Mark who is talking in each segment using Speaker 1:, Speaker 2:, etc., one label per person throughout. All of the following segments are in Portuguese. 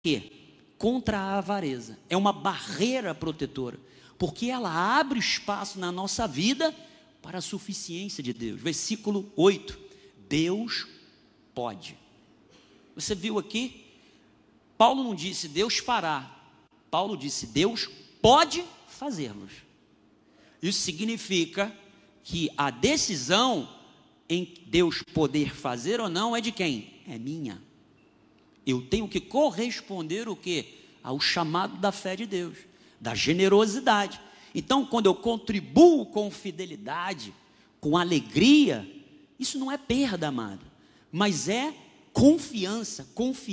Speaker 1: quê? Contra a avareza. É uma barreira protetora, porque ela abre espaço na nossa vida para a suficiência de Deus. Versículo 8, Deus pode. Você viu aqui? Paulo não disse Deus fará, Paulo disse Deus pode fazê-los. Isso significa que a decisão em Deus poder fazer ou não é de quem? É minha. Eu tenho que corresponder o quê? Ao chamado da fé de Deus, da generosidade. Então, quando eu contribuo com fidelidade, com alegria, isso não é perda, amado, mas é confiança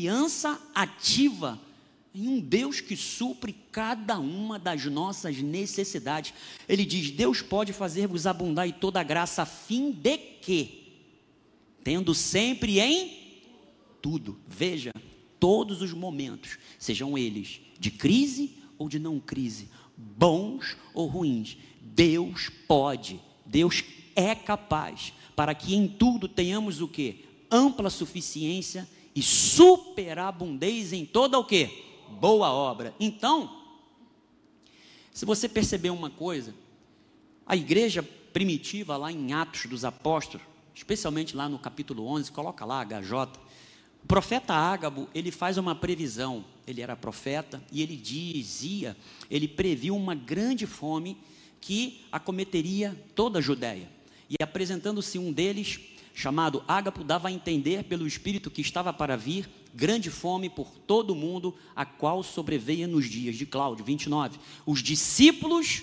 Speaker 1: ativa em um Deus que supre cada uma das nossas necessidades. Ele diz, Deus pode fazer-vos abundar em toda a graça, a fim de que, tendo sempre em tudo, veja, todos os momentos, sejam eles de crise ou de não crise, bons ou ruins, Deus pode, Deus é capaz, para que em tudo tenhamos o quê? Ampla suficiência e superabundez em toda o quê? Boa obra. Então, se você perceber uma coisa, a igreja primitiva lá em Atos dos Apóstolos, especialmente lá no capítulo 11, coloca lá HJ, o profeta Ágabo, ele faz uma previsão, ele era profeta e ele previu uma grande fome que acometeria toda a Judéia. E apresentando-se um deles, chamado Ágabo, dava a entender pelo Espírito que estava para vir grande fome por todo o mundo, a qual sobreveia nos dias de Cláudio, 29. Os discípulos,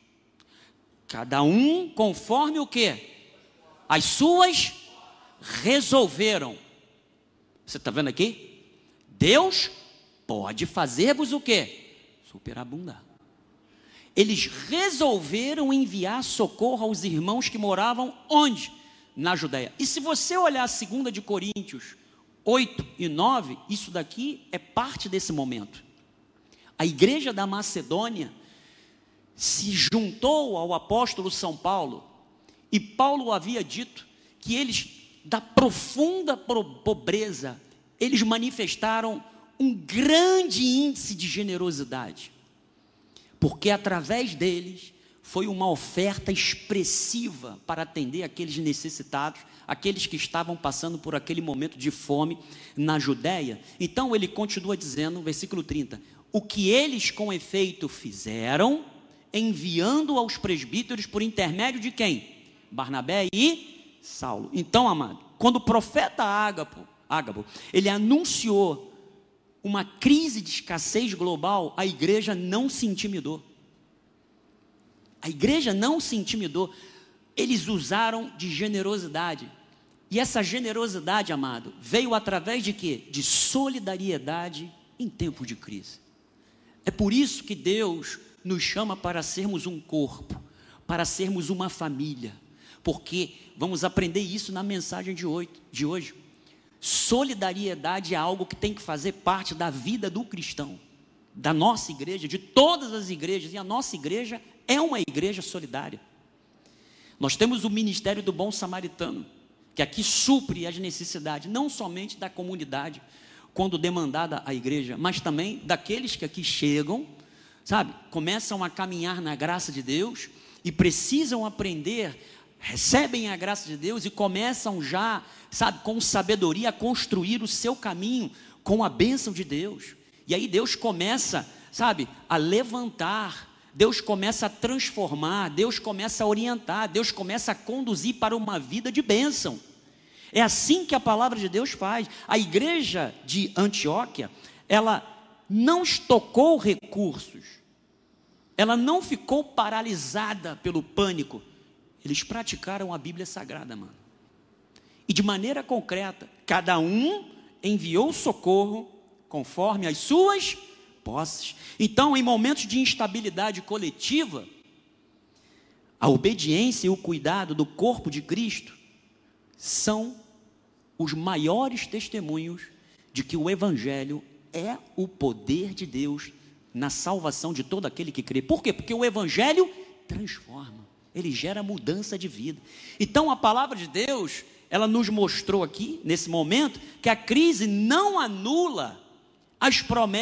Speaker 1: cada um conforme o quê? As suas resolveram. Você está vendo aqui? Deus pode fazer-vos o quê? Superabundar. Eles resolveram enviar socorro aos irmãos que moravam onde? Na Judéia. E se você olhar 2 de Coríntios 8 e 9, isso daqui é parte desse momento. A igreja da Macedônia se juntou ao apóstolo São Paulo, e Paulo havia dito que eles, da profunda pobreza, eles manifestaram um grande índice de generosidade, porque através deles foi uma oferta expressiva para atender aqueles necessitados, aqueles que estavam passando por aquele momento de fome na Judéia. Então ele continua dizendo, versículo 30, o que eles com efeito fizeram, enviando aos presbíteros por intermédio de quem? Barnabé e Saulo. Então, amado, quando o profeta Ágabo, ele anunciou uma crise de escassez global, a igreja não se intimidou. A igreja não se intimidou. Eles usaram de generosidade. E essa generosidade, amado, veio através de quê? De solidariedade em tempo de crise. É por isso que Deus nos chama para sermos um corpo, para sermos uma família. Porque vamos aprender isso na mensagem de hoje. Solidariedade é algo que tem que fazer parte da vida do cristão, da nossa igreja, de todas as igrejas, e a nossa igreja é uma igreja solidária. Nós temos o ministério do bom samaritano, que aqui supre as necessidades, não somente da comunidade, quando demandada a igreja, mas também daqueles que aqui chegam, sabe, começam a caminhar na graça de Deus, e precisam aprender, recebem a graça de Deus, e começam já, sabe, com sabedoria a construir o seu caminho, com a bênção de Deus, e aí Deus começa, sabe, a levantar, Deus começa a transformar, Deus começa a orientar, Deus começa a conduzir para uma vida de bênção. É assim que a palavra de Deus faz. A igreja de Antioquia, ela não estocou recursos, ela não ficou paralisada pelo pânico. Eles praticaram a Bíblia Sagrada, mano. E de maneira concreta, cada um enviou socorro conforme as suas posses. Então, em momentos de instabilidade coletiva, a obediência e o cuidado do corpo de Cristo são os maiores testemunhos de que o Evangelho é o poder de Deus na salvação de todo aquele que crê. Por quê? Porque o Evangelho transforma, ele gera mudança de vida. Então, a palavra de Deus, ela nos mostrou aqui, nesse momento, que a crise não anula as promessas